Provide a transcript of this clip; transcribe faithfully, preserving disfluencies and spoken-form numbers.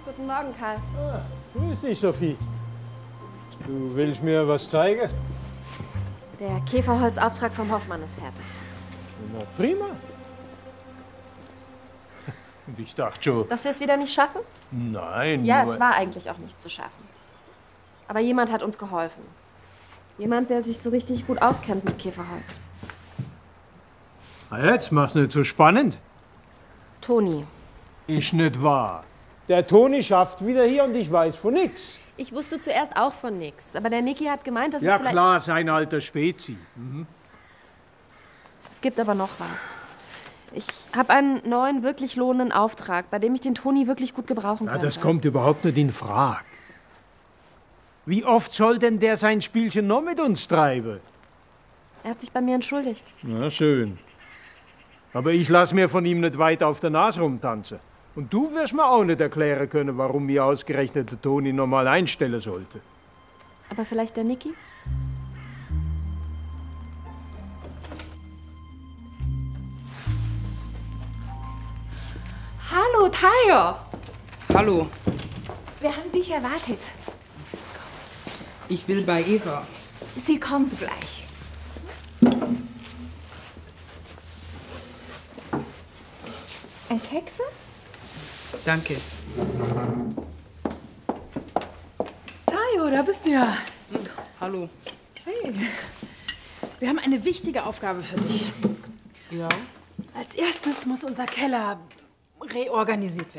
Guten Morgen, Karl. Ah, grüß dich, Sophie. Du willst mir was zeigen? Der Käferholzauftrag vom Hoffmann ist fertig. Na prima. Und ich dachte schon... Dass wir es wieder nicht schaffen? Nein, Ja, nur... es war eigentlich auch nicht zu schaffen. Aber jemand hat uns geholfen. Jemand, der sich so richtig gut auskennt mit Käferholz. Ah, jetzt mach's nicht so spannend. Toni. Ist nicht wahr. Der Toni schafft wieder hier und ich weiß von nix. Ich wusste zuerst auch von nix. Aber der Niki hat gemeint, dass Ja es vielleicht... klar, sein alter Spezi. Mhm. Es gibt aber noch was. Ich habe einen neuen, wirklich lohnenden Auftrag, bei dem ich den Toni wirklich gut gebrauchen Ja, könnte. das kommt überhaupt nicht in Frage. Wie oft soll denn der sein Spielchen noch mit uns treiben? Er hat sich bei mir entschuldigt. Na schön. Aber ich lass mir von ihm nicht weit auf der Nase rumtanzen. Und du wirst mir auch nicht erklären können, warum mir ausgerechnet der Toni normal einstellen sollte. Aber vielleicht der Niki? Hallo, Tayo. Hallo, Wir haben dich erwartet. ich will bei Eva. Sie kommt gleich. Ein Kekse? Danke. Tayo, da bist du ja. Hallo. Hey. Wir haben eine wichtige Aufgabe für dich. Ja? Als erstes muss unser Keller reorganisiert werden.